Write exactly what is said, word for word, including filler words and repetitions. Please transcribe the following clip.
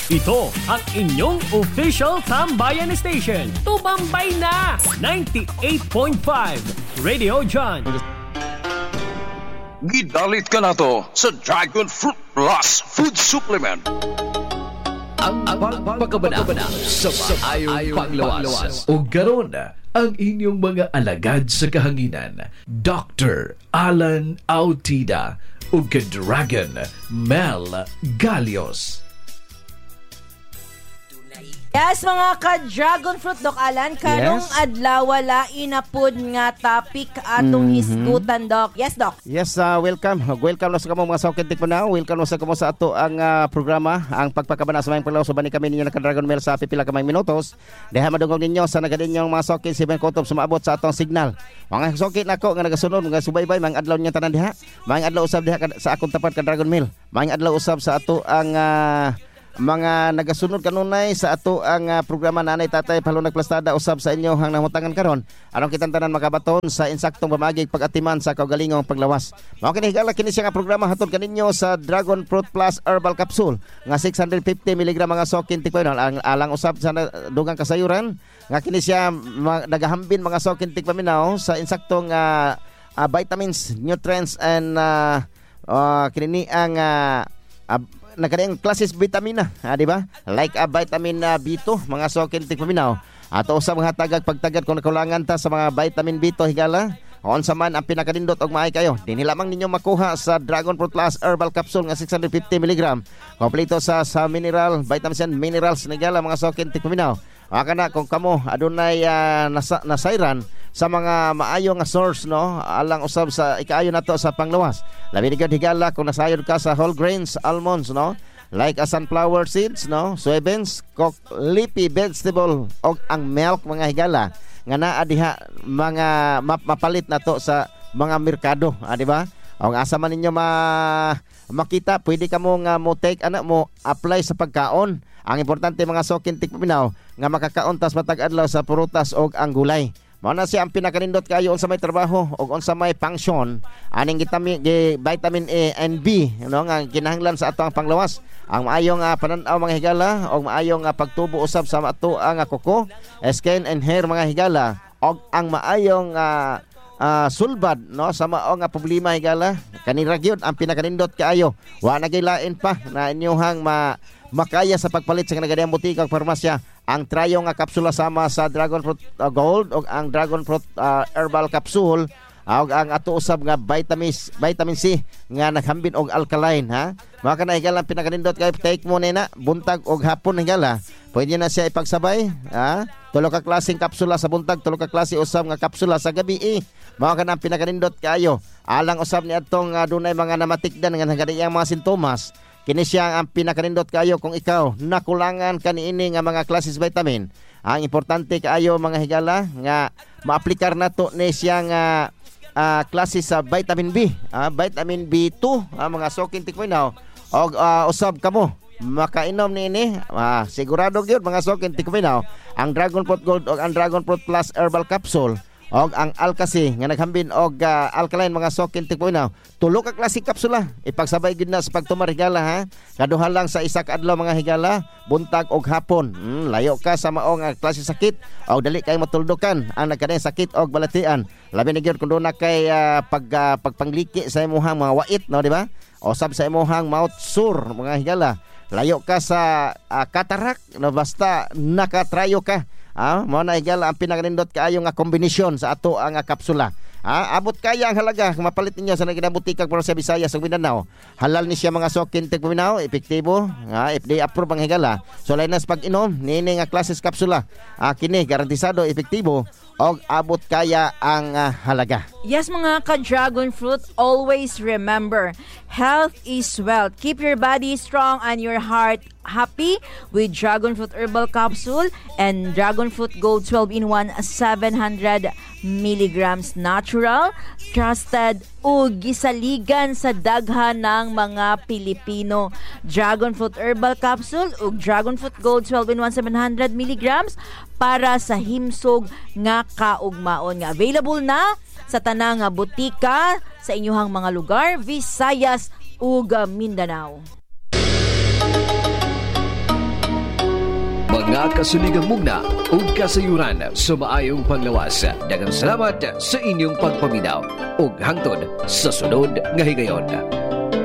Ito ang inyong official Tambayan Station. Tumambay na! ninety-eight point five Radio John. Gidalit ka na to sa Dragon Fruit Plus Food Supplement. Ang pagpagkabana sa maayong panglawas. O garon ang inyong mga alagad sa kahanginan. Doctor Alan Autida o ka-Dragon Mel Galios. Yes, mga ka-Dragon Fruit, Doc Alan, karong Yes. adlaw wala inapod nga topic atong Mhm. hisgutan, Doc. Yes, Doc. Yes, uh, welcome. Welcome na sa kamo mga saukintik pa na. Welcome na sa kamo sa ato ang uh, programa, ang pagpakabana sa mayang paglaw. So bani kami ninyo na ka-Dragon Mail sa pipila ka mayang minutos. Deha madungog ninyo sa nagadin yung mga saukin si Ben Kotob sumaabot sa atong signal. Mga saukin nako nga nagasunod mga subaybay mga adlaw niya tanan diha. Mga adlaw usab diha sa akong tapat ka-Dragon Mail. Mga adlaw usab sa ato ang uh, mga nagasunod kanunay sa ato ang uh, programa Nanay Tatay Palunag Plastada usab sa inyo hang namutangan karon aron kitang tanan makabaton sa insaktong pamagig pag-atiman sa kaugalingong paglawas. Mao kini higala kini siya nga programa hatod kaninyo sa Dragon Fruit Plus Herbal Capsule nga six hundred fifty miligram mga sokin tikpainol ang alang usab sa dugang kasayuran nga kini siya ma, nagahambin mga sokin tikpaminaw sa insaktong uh, uh, vitamins, nutrients and uh, uh, kini ang uh, uh, nagkadayang klases vitamina, ha, di ba? Like a uh, vitamin uh, B two, mga sokin tikpaminaw. Ato usab nga tagag pagtagad kung nakulangan ta sa mga vitamin B two higala. On sa man ang pinakadindot og maay kayo. Dinhi lamang ninyo makuha sa Dragon Fruit Plus Herbal Capsule nga six hundred fifty miligram. Kompleto sa sa mineral, vitamins and minerals higala mga sokin tikpaminaw. Aka na kung kamo adunay uh, nasa, nasayran sa mga maayo nga source no alang usab sa ikaayo nato sa panglawas. Labi ni higala kung nasayod ka sa whole grains, almonds no, like a sunflower seeds no, soybeans, cook, leafy vegetable og ang milk mga higala nga naa diha mga map, mapalit nato sa mga merkado, ah, di ba? O asa man ninyo ma makita, pwede ka mo nga mo take ana mo apply sa pagkaon. Ang importante mga sokin tikpaminaw nga makakaon tas matag adlaw sa prutas og ang gulay. Mao na siya ang pinakanindot kayo unsa may trabaho ug unsa may function aning vitamin vitamin A and B no nga kinahanglan sa ato ang panglawas. Ang maayong uh, panan-aw mga higala og maayong uh, pagtubo usab sa ato ang uh, kuko, skin and hair mga higala og ang maayong uh, uh, sulbad no sa mao nga problema higala kanira gyud ang pinakanindot kaayo. Wa na gilain pa na inyohang ma makaya sa pagpalit sa nagadayang butika ug farmasya ang trayo nga kapsula sama sa Dragon Fruit uh, Gold o ang Dragon Fruit uh, Herbal Capsule ug ang ato usab nga vitamins vitamin C nga naghambin og alkaline ha. Maka na higala pinakanindot kay take mo na buntag og hapon higala. Pwede na siya ipagsabay ha. Tulo ka klaseng kapsula sa buntag, tulo ka klase usab nga kapsula sa gabi. Eh. Maka na pinakanindot kayo. Alang usab ni atong uh, dunay mga namatikdan nga nagadayang mga sintomas. Kini siya ang pinakanindot kayo kung ikaw nakulangan kaniini nga mga klases vitamin. Ang importante kaayo mga higala nga maaplikar nato ni siya nga uh, klase sa vitamin B, uh, vitamin B two, uh, mga sokin tikpainaw. Og uh, usab kamo makainom niini, uh, sigurado gyud mga sokin tikpainaw ang Dragon Fruit Gold og ang Dragon Fruit Plus Herbal Capsule. Og ang Alkasi nga naghambin og uh, alkaline mga sokin tikpainaw. Tulo ka klase kapsula ipagsabay gid na sa pagtumar higala ha. Kaduha lang sa isa ka adlaw mga higala, buntag og hapon. Hmm, layo ka sa mao nga klase sakit o dali kay matuldukan ang nagkanay sakit og balatian. Labi na gyud kun do na kay uh, pag uh, pagpangliki sa imong mga wait no di ba? O sab sa imong mouth sore mga higala. Layo ka sa uh, katarak no basta nakatrayo ka. Ah, mao na higala ang pinakanindot kaayo nga kombinasyon sa ato ang kapsula. Ah, abot kaya ang halaga kung mapalit ninyo sa naginabutikag para sa Visayas ug Mindanao. Halal ni siya mga sokin tikpaminaw, epektibo, ah, F D A approved ang higala. So lainas pag inom nini nga klases kapsula. Ah, kini garantisado epektibo og abot kaya ang uh, halaga. Yes, mga ka-Dragon Fruit, always remember, health is wealth. Keep your body strong and your heart happy with Dragon Fruit Herbal Capsule and Dragon Fruit Gold twelve in one seven hundred milligrams natural, trusted ug gisaligan sa daghan ng mga Pilipino. Dragon Fruit Herbal Capsule ug Dragon Fruit Gold twelve in one seven hundred milligrams para sa himsog nga kaugmaon nga available na sa tanang nga butika sa inyong mga lugar, Visayas ug Mindanao. mga kasuligang mugna ug kasayuran sa maayong panglawas. Daghang salamat sa inyong pagpaminaw ug hangtod sa sunod nga higayon.